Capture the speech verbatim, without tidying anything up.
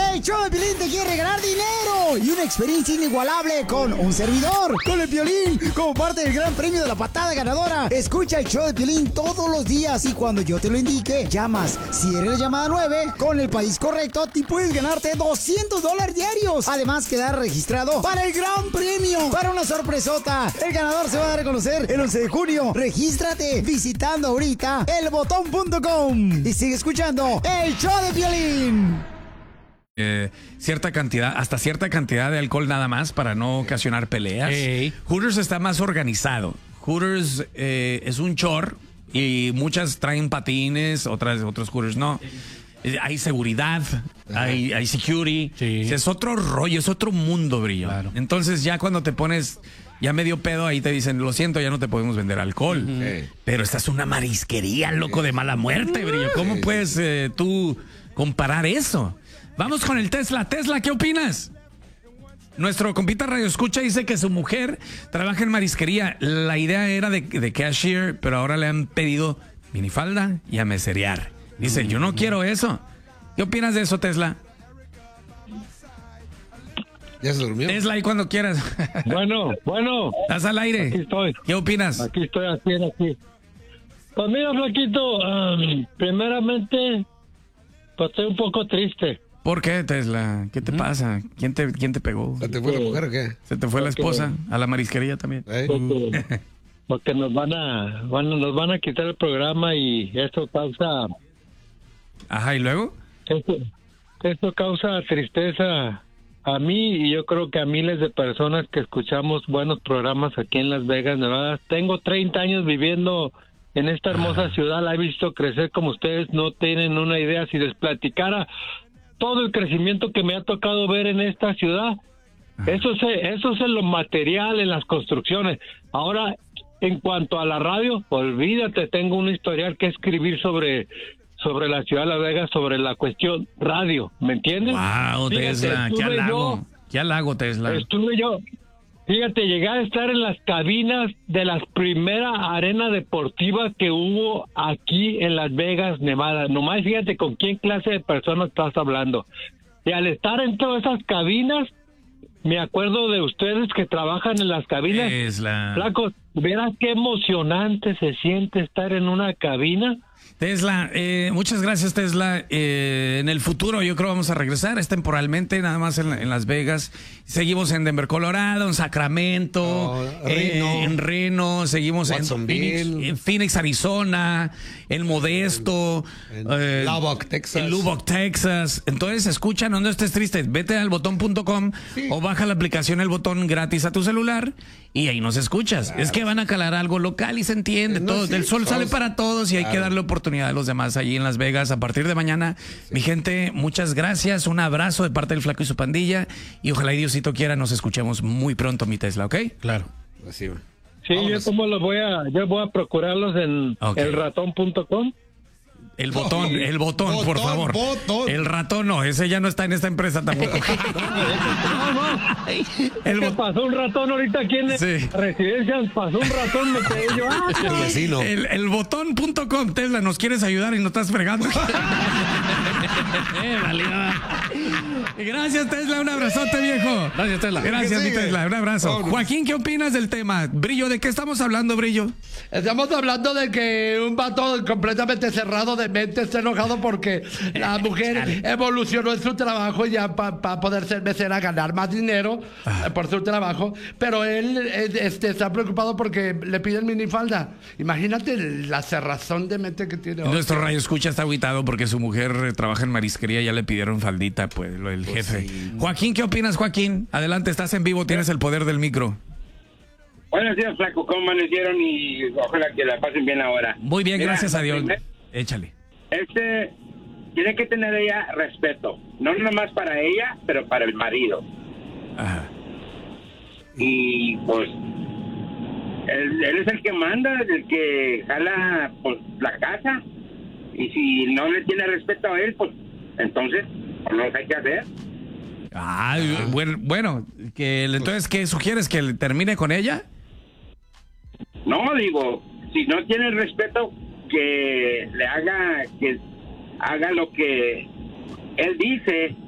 El show de Piolín te quiere regalar dinero y una experiencia inigualable con un servidor, con el Piolín, como parte del gran premio de la patada ganadora. Escucha el show de Piolín todos los días y cuando yo te lo indique, llamas. Si eres la llamada nueve, con el país correcto, te puedes ganarte doscientos dólares diarios. Además, quedar registrado para el gran premio, para una sorpresota. El ganador se va a dar a conocer el once de junio. Regístrate visitando ahorita el botón punto com y sigue escuchando el show de Piolín. Eh, cierta cantidad, hasta cierta cantidad de alcohol nada más para no ocasionar peleas. Ey. Hooters está más organizado. Hooters eh, es un chor y muchas traen patines, otras otros Hooters no. Eh, hay seguridad, hay, hay security. Sí. Es otro rollo, es otro mundo, Brillo. Claro. Entonces ya cuando te pones ya medio pedo, ahí te dicen, lo siento, ya no te podemos vender alcohol. Sí. Pero esta es una marisquería, loco, de mala muerte, Brillo. ¿Cómo puedes eh, tú comparar eso? Vamos con el Tesla. Tesla, ¿qué opinas? Nuestro compita Radio Escucha dice que su mujer trabaja en marisquería. La idea era de, de cashier, pero ahora le han pedido minifalda y a meserear. Dice, yo no quiero eso. ¿Qué opinas de eso, Tesla? ¿Ya se durmió? Tesla, ahí cuando quieras. Bueno, bueno. Estás al aire. Aquí estoy. ¿Qué opinas? Aquí estoy, aquí, aquí. Pues mira, Flaquito, um, primeramente, pues estoy un poco triste. ¿Por qué, Tesla? ¿Qué te pasa? ¿Quién te, quién te pegó? ¿Se te fue la mujer o qué? ¿Se te fue la esposa? ¿A la marisquería también? ¿Eh? Porque, porque nos van a, van, nos van a quitar el programa y esto causa, Ajá, ¿y luego? esto, esto causa tristeza a mí y yo creo que a miles de personas que escuchamos buenos programas aquí en Las Vegas, Nevada. Tengo treinta años viviendo en esta hermosa ciudad, la he visto crecer como ustedes no tienen una idea. Si les platicara todo el crecimiento que me ha tocado ver en esta ciudad, eso es, eso es en lo material, en las construcciones. Ahora, en cuanto a la radio, olvídate, tengo un historial que escribir sobre, sobre la ciudad de Las Vegas, sobre la cuestión radio, ¿me entiendes? Wow, Fíjate, Tesla, qué estuve halago. yo- Qué halago, Tesla. Estuve yo, fíjate, llegué a estar en las cabinas de las primeras arenas deportivas que hubo aquí en Las Vegas, Nevada. Nomás fíjate con quién clase de personas estás hablando. Y al estar en todas esas cabinas, me acuerdo de ustedes que trabajan en las cabinas. Tesla. Flacos, verás qué emocionante se siente estar en una cabina. Tesla, eh, muchas gracias, Tesla. Eh, en el futuro yo creo vamos a regresar, es temporalmente, nada más en, en Las Vegas. Seguimos en Denver, Colorado, en Sacramento, Oh, eh, Reno. en Reno, seguimos en Watsonville. Phoenix, en Phoenix, Arizona, en Modesto, En eh, Lubbock, Texas. En Lubbock, Texas. Entonces, escucha, no, no estés triste, vete al botón punto com Sí. o baja la aplicación El Botón gratis a tu celular y ahí nos escuchas. Es que van a calar algo local y se entiende. No, todo, sí, el sol todos- sale para todos y hay que Claro. darle oportunidad a los demás allí en Las Vegas a partir de mañana. Mi gente, muchas gracias. Un abrazo de parte del Flaco y su pandilla. Y ojalá y Diosito quiera nos escuchemos muy pronto, mi Tesla, ¿ok? Claro. Así va. Sí, Vámonos. yo como los voy a, yo voy a procurarlos en Ok. el ratón punto com. El botón, el botón, por Botón, favor. botón. El ratón no, ese ya no está en esta empresa tampoco. No, no. El ¿Qué botón. pasó un ratón ahorita aquí en Sí. la residencia? Pasó un ratón, me quedé yo. ¡Ah! El vecino. El, el botón punto com, Tesla, nos quieres ayudar y no estás fregando. Eh, valió. Gracias, Tesla, un abrazote, viejo. Gracias, Tesla. Gracias, ¿Qué mi sigue? Tesla, un abrazo. Vámonos. Joaquín, ¿qué opinas del tema? Brillo, ¿de qué estamos hablando, Brillo? Estamos hablando de que un vato completamente cerrado de mente está enojado porque la mujer evolucionó en su trabajo y ya para poder ser mesera, ganar más dinero eh, por su trabajo, pero él eh, este, está preocupado porque le piden minifalda. Imagínate la cerrazón de mente que tiene. hoy. Nuestro radio escucha está aguitado porque su mujer eh, trabaja en marisquería y ya le pidieron faldita, pues, lo del jefe. Joaquín, ¿qué opinas, Joaquín? Adelante, estás en vivo, tienes el poder del micro. Buenos días, Flaco. ¿Cómo amanecieron? Y ojalá que la pasen bien ahora. Muy bien, Mira, gracias a Dios. primer- Échale. Este, tiene que tener ella respeto. No nomás para ella, pero para el marido. Ajá. Y pues, él, él es el que manda, el que jala pues, la casa. Y si no le tiene respeto a él, pues, entonces, pues, no sé qué hacer. Ah, bueno, bueno, que el- entonces, ¿qué sugieres? ¿Que termine con ella? No, digo, si no tiene respeto, que le haga, que haga lo que él dice